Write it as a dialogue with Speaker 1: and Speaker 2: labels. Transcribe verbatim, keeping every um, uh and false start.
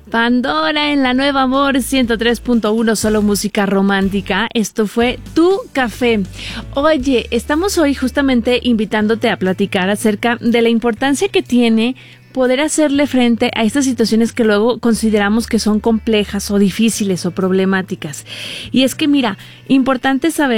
Speaker 1: Pandora en la Nueva Amor ciento tres punto uno, solo música romántica. Esto fue Tu Café. Oye, estamos hoy justamente invitándote a platicar acerca de la importancia que tiene poder hacerle frente a estas situaciones que luego consideramos que son complejas o difíciles o problemáticas. Y es que mira, importante saber